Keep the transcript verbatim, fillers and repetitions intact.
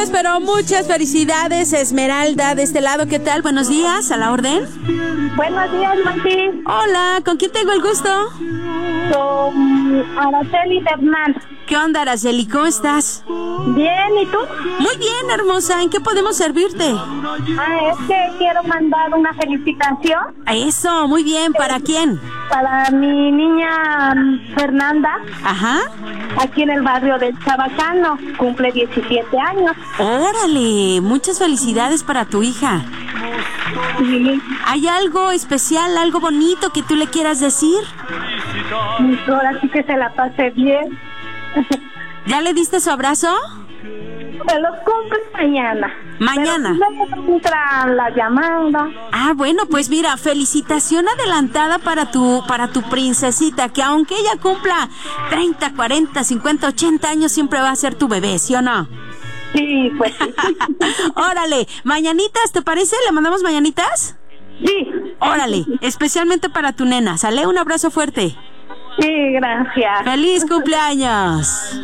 Muchas, pero muchas felicidades, Esmeralda, de este lado. ¿Qué tal? Buenos días, a la orden. Buenos días, Martín. Hola, ¿con quién tengo el gusto? Con Araceli Bernal. ¿Qué onda, Araceli? ¿Cómo estás? Bien, ¿y tú? Muy bien, hermosa. ¿En qué podemos servirte? Ah, es que quiero mandar una felicitación. Eso, muy bien. ¿Para quién? Para mi niña Fernanda. Ajá. Aquí en el barrio del Chabacano. Cumple diecisiete años. Órale, muchas felicidades para tu hija. Sí. ¿Hay algo especial, algo bonito que tú le quieras decir? Ahora sí que se la pase bien. ¿Ya le diste su abrazo? Se los cumples mañana. Mañana. Pero no entra la llamada. Ah, bueno, pues mira, felicitación adelantada para tu para tu princesita, que aunque ella cumpla treinta, cuarenta, cincuenta, ochenta años, siempre va a ser tu bebé, ¿sí o no? Sí, pues sí. Órale, mañanitas, ¿te parece? ¿Le mandamos mañanitas? Sí. Órale, especialmente para tu nena, ¿sale? Un abrazo fuerte. Sí, gracias. ¡Feliz cumpleaños!